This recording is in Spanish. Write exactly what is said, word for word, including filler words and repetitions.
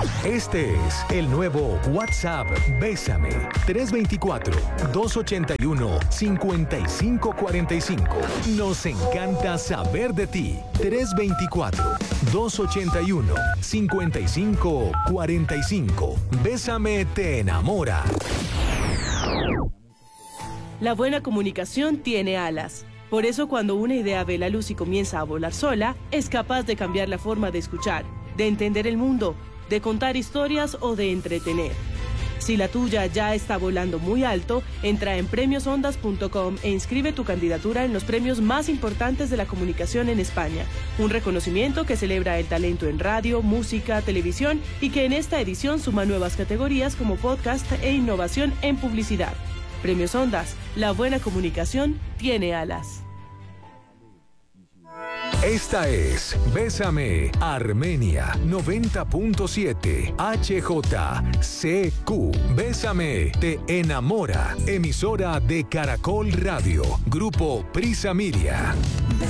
Este es el nuevo WhatsApp Bésame. tres dos cuatro, dos ocho uno, cinco cinco cuatro cinco. Nos encanta saber de ti. tres dos cuatro, dos ocho uno, cinco cinco cuatro cinco. Bésame te enamora. La buena comunicación tiene alas. Por eso, cuando una idea ve la luz y comienza a volar sola, es capaz de cambiar la forma de escuchar, de entender el mundo, de contar historias o de entretener. Si la tuya ya está volando muy alto, entra en premios ondas punto com e inscribe tu candidatura en los premios más importantes de la comunicación en España. Un reconocimiento que celebra el talento en radio, música, televisión y que en esta edición suma nuevas categorías como podcast e innovación en publicidad. Premios Ondas, la buena comunicación tiene alas. Esta es Bésame Armenia noventa punto siete H J C Q. Bésame te enamora. Emisora de Caracol Radio. Grupo Prisa Media.